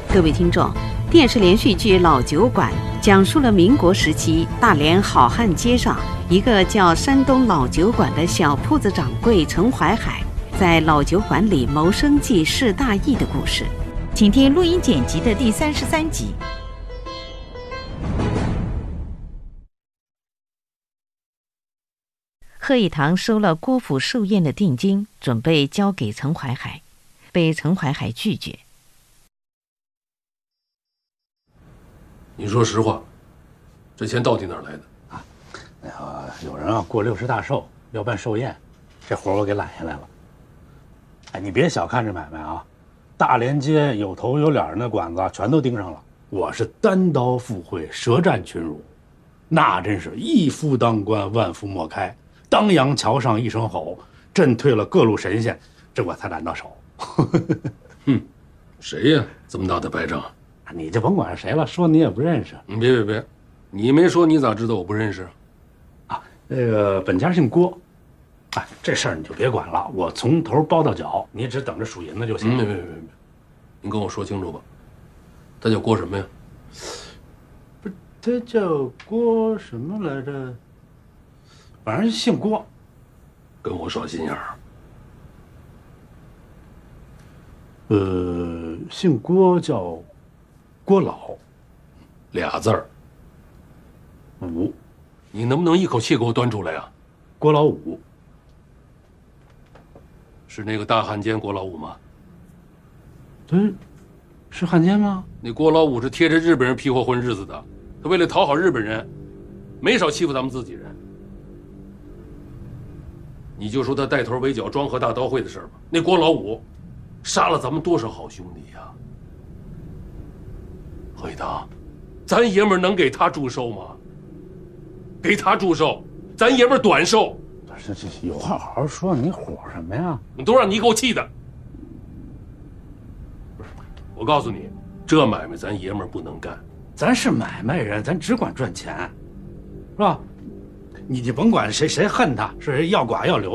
各位听众，电视连续剧《老酒馆》讲述了民国时期大连好汉街上一个叫山东老酒馆的小铺子掌柜陈怀海在老酒馆里谋生计事大义的故事。请听录音剪辑的第33集。贺一堂收了郭府寿宴的定金，准备交给陈怀海，被陈怀海拒绝。 你说实话，这钱到底哪儿来的？ 啊，那个有人过60大寿要办寿宴，这活我给揽下来了。哎，你别小看这买卖啊，大连街有头有脸的馆子全都盯上了，我是单刀赴会，舌战群儒，那真是一夫当关，万夫莫开。当阳桥上一声吼，震退了各路神仙，这我才揽到手。 哼，谁呀？这么大的败仗？ 你就甭管谁了，说你也不认识。 别，你没说，你咋知道我不认识？ 啊，那个本家姓郭，哎，这事儿你就别管了，我从头包到脚，你只等着数银子就行。 别，你跟我说清楚吧。他叫郭什么呀？ 不是，他叫郭什么来着？反正姓郭， 跟我耍心眼儿。 姓郭叫郭老 ，2字儿。 武， 你能不能一口气给我端出来呀？ 郭老五， 是那个大汉奸郭老五吗？ 对，是汉奸吗？ 那郭老五是贴着日本人屁股混日子的，他为了讨好日本人，没少欺负咱们自己人。你就说他带头围剿庄河大刀会的事儿吧，那郭老五杀了咱们多少好兄弟呀！何一堂，咱爷们儿能给他祝寿吗？给他祝寿，咱爷们儿短寿。 这有话好好说，你火什么呀？ 都让你给我气的！我告诉你，这买卖咱爷们儿不能干。 咱是买卖人，咱只管赚钱，是吧？你甭管谁恨他，是要剐要留。